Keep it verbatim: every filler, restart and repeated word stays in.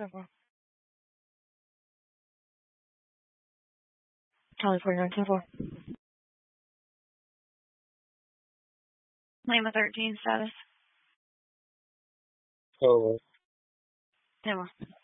Several. California nineteen four. Lima thirteen status. Over. Tampa.